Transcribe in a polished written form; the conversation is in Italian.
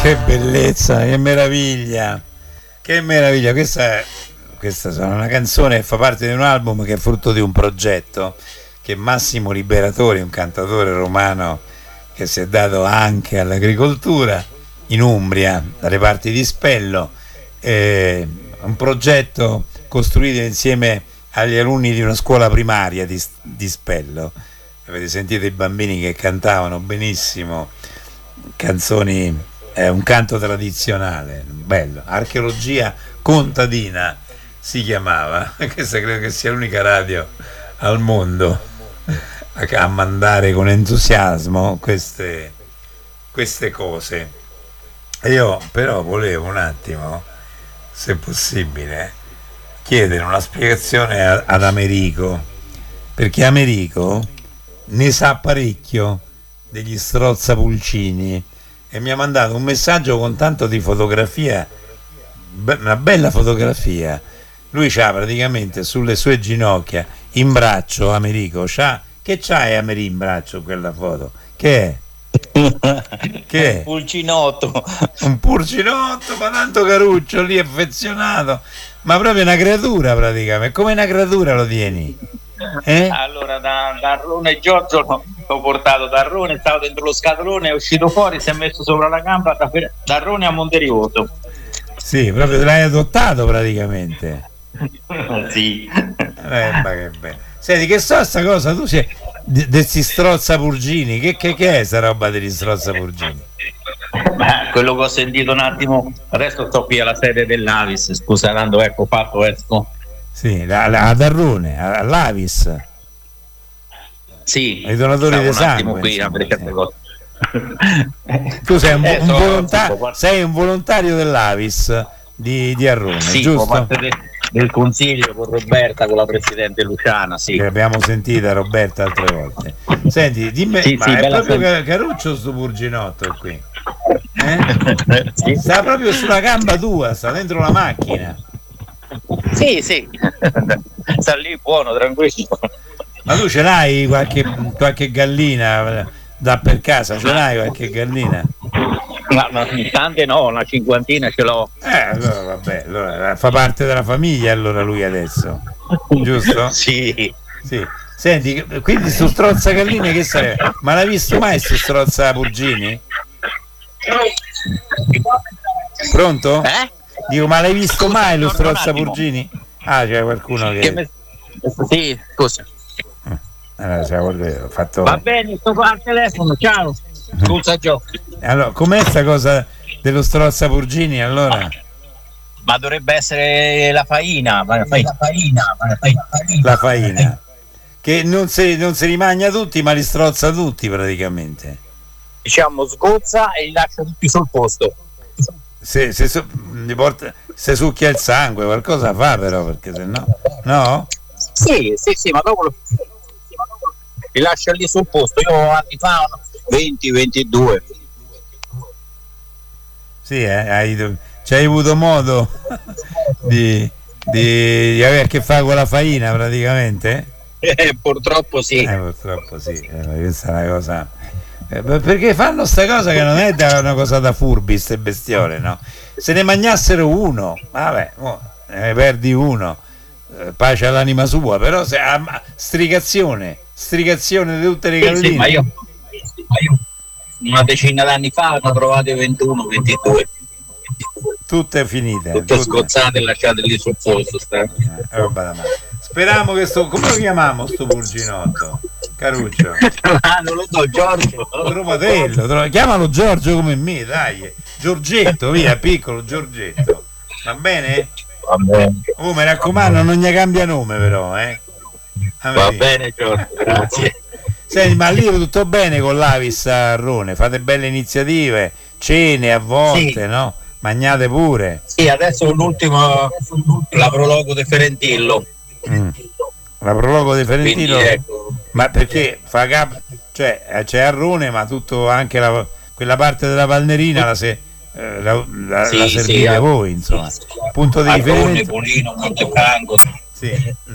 Che bellezza, che meraviglia, che meraviglia. Questa è una canzone che fa parte di un album che è frutto di un progetto che Massimo Liberatori, un cantatore romano che si è dato anche all'agricoltura in Umbria, dalle parti di Spello, un progetto costruito insieme agli alunni di una scuola primaria di Spello. Avete sentito i bambini che cantavano benissimo canzoni, un canto tradizionale, bello. Archeologia contadina si chiamava. Questa credo che sia l'unica radio al mondo a mandare con entusiasmo queste cose. E io però volevo un attimo, se possibile, chiedere una spiegazione ad Americo, perché Americo ne sa parecchio degli Strozza-Pulcini e mi ha mandato un messaggio con tanto di fotografia, una bella fotografia. Lui c'ha praticamente sulle sue ginocchia in braccio, Americo, che c'hai Americo in braccio quella foto? Che è? Che è? Pulcinotto. Un pulcinotto, ma tanto caruccio lì affezionato, ma proprio una creatura praticamente, come una creatura lo tieni? Allora da Arrone Giorgio l'ho portato da Arrone, stavo dentro lo scatolone, è uscito fuori, si è messo sopra la gamba da Arrone a Monterioso. Sì, proprio l'hai adottato praticamente. Sì. Ma che bello. Senti, che so sta cosa, tu sei degli Strozza-Pulcini, che è sta roba degli Strozza-Pulcini? Quello che ho sentito un attimo, adesso sto qui alla sede dell'Avis, scusa Nando, ecco fatto esco. Sì, ad Arrone, all'Avis. Sì, ai donatori di sangue qui a vedere certe cose. Tu sei sei un volontario dell'Avis di Arrone, sì, giusto? Parte del consiglio con Roberta, con la presidente Luciana, sì. Che abbiamo sentita Roberta altre volte. Senti, dimmi, sì, ma sì, è proprio caruccio sto Purginotto qui? Sì. Sta proprio sulla gamba tua, sta dentro la macchina. Sì, sta lì buono, tranquillo. Ma tu ce l'hai qualche gallina da per casa? Ce l'hai qualche gallina? Ma tante no, una cinquantina ce l'ho. Allora vabbè, allora, fa parte della famiglia allora lui adesso, giusto? Sì. Senti, quindi su Strozza Galline che sarebbe? Ma l'hai visto mai su Strozza Purgini? Pronto? Dico, ma l'hai visto mai lo Strozza Purgini? Ah, c'è qualcuno che... Sì, scusa. Allora, c'è fatto... Va bene, sto qua al telefono, ciao. Scusa Gio. Allora, com'è sta cosa dello Strozza Purgini allora? Ma dovrebbe essere la faina. La faina. Che non si rimagna tutti, ma li strozza tutti praticamente. Diciamo, sgozza e li lascia tutti sul posto. Se succhia il sangue, qualcosa fa però, perché se no... No? Sì, ma dopo li lascia lì sul posto. Io anni fa 20-22. Sì, c'hai avuto modo di avere a che fare con la faina praticamente? Purtroppo sì. Purtroppo sì, questa è una cosa... perché fanno sta cosa che non è una cosa da furbi, ste bestiole, no? Se ne mangiassero uno, vabbè, ne perdi uno, pace all'anima sua, però se strigazione di tutte le galline. Sì, ma io una decina d'anni fa ne ho trovate 21-22. Tutte finite. Tutte sgozzate e lasciate lì sul posto. Roba da male. Speriamo che come lo chiamiamo sto Purginotto? Caruccio. Non lo so, Giorgio. Trovatello, chiamalo Giorgio come me, dai. Giorgetto, via, piccolo Giorgetto. Va bene? Va bene. Oh, mi raccomando, non gli cambia nome però, Va bene, Giorgio, grazie. Senti, ma lì tutto bene con l'Avis a Arrone? Fate belle iniziative, cene a volte, sì. No? Magnate pure. Sì, adesso l'ultimo, la prologo di Ferentillo. La prologo di Ferentillo. Quindi, ecco. Ma perché fa cioè c'è Arrone, ma tutto anche quella parte della Valnerina la servite voi, insomma. Punto di Arrone, riferimento. Polino, Montefranco. Sì.